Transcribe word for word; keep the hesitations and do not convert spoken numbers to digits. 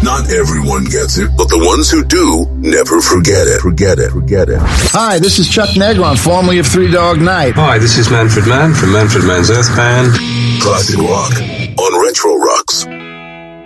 Not everyone gets it, but the ones who do never forget it. Forget it. Forget it. Hi, this is Chuck Negron, formerly of Three Dog Night. Hi, this is Manfred Mann from Manfred Mann's Earth Band. Classic rock on Retro Rocks.